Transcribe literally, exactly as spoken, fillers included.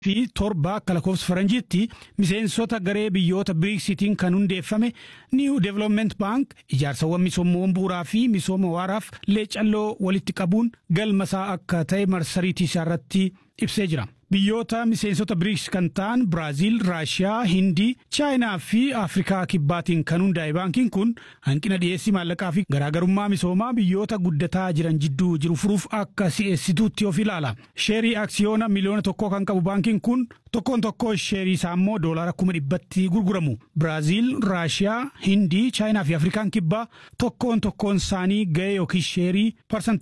fi torba akka lakkoofsa faranjiitti miseensota garee biyyoota biriksitiin kan hundeeffame New Development Bank ijaarsawwan misoomaawwan bu'uuraa fi misooma waaraaf leecalloo walitti qabuun galmasaa akka ta'e marsariitii isaa irratti ibsee jira. Biyyoota miseensota biriks kan ta'an Biraazil, Raashiyaa, Hindii, Chaayinaa fi Afrikaa kibbaatiin kan hundaa'e baankiin kun hanqina dhiyeessii maallaqaa fi garaagarummaa misoomaa biyyoota guddataa jiran jidduu jiru furuuf akka si'eessituutti of ilaala. Sheerii aksiyoona miliyoona tokkoo kan qabu baankiin kun tokkoon tokkoo sheerii isaa immoo doolaara kuma dhibbatti gurguramu. Biraazil, Raashiyaa, Hindii, Chaayinaa fi Afrikaan kibbaa tokkoon tokkoon isaanii ga'ee yookiin sheerii parsantii